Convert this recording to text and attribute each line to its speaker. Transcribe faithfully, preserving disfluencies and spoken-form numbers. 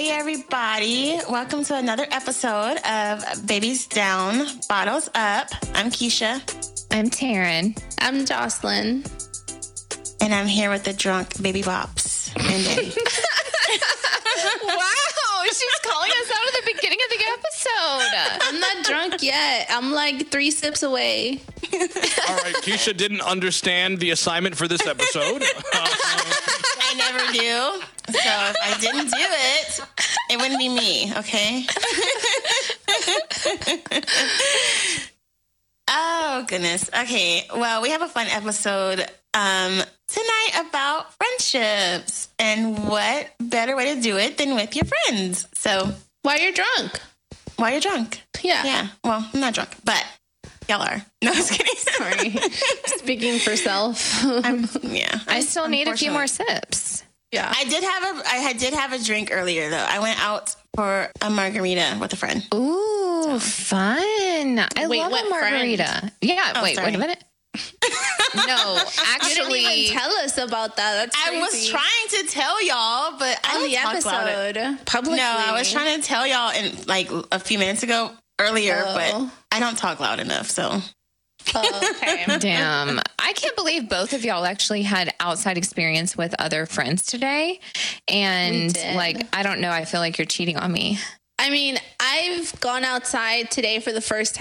Speaker 1: Hey, everybody. Welcome to another episode of Babies Down, Bottles Up. I'm Keisha.
Speaker 2: I'm Taryn.
Speaker 3: I'm Jocelyn.
Speaker 1: And I'm here with the drunk baby bops. And then...
Speaker 2: Wow, she's calling us out at the beginning of the episode.
Speaker 3: I'm not drunk yet. I'm like three sips away.
Speaker 4: All right, Keisha didn't understand the assignment for this episode. Uh,
Speaker 1: I never do. So if I didn't do it, it wouldn't be me, okay? Oh, goodness. Okay, well, we have a fun episode um, tonight about friendships. And what better way to do it than with your friends? So,
Speaker 3: Why you're drunk?
Speaker 1: while you're drunk.
Speaker 3: Yeah.
Speaker 1: Yeah, well, I'm not drunk, but y'all are. No, I was kidding.
Speaker 3: Sorry. Speaking for self.
Speaker 1: I'm, yeah.
Speaker 2: I still need a few more
Speaker 1: Unfortunately.
Speaker 2: sips.
Speaker 3: Yeah.
Speaker 1: I did have a I had- did have a drink earlier though. I went out for a margarita with a friend.
Speaker 2: Ooh, fun. I
Speaker 3: Wait,
Speaker 2: love
Speaker 3: what
Speaker 2: a margarita. Yeah,
Speaker 1: Oh,
Speaker 2: wait,
Speaker 1: sorry.
Speaker 2: wait a minute. No,
Speaker 3: You didn't
Speaker 2: actually,
Speaker 3: even tell us about that. That's
Speaker 1: I was
Speaker 3: crazy.
Speaker 1: trying to tell y'all, but I
Speaker 3: on
Speaker 1: don't
Speaker 3: the
Speaker 1: talk about it.
Speaker 3: episode publicly.
Speaker 1: No, I was trying to tell y'all in like a few minutes ago earlier,
Speaker 3: Oh.
Speaker 1: but I don't talk loud enough. So
Speaker 3: Oh, okay.
Speaker 2: damn. I can't believe both of y'all actually had outside experience with other friends today.
Speaker 3: We
Speaker 2: And
Speaker 3: did.
Speaker 2: like, I don't know. I feel like you're cheating on me.
Speaker 3: I mean, I've gone outside today for the first time.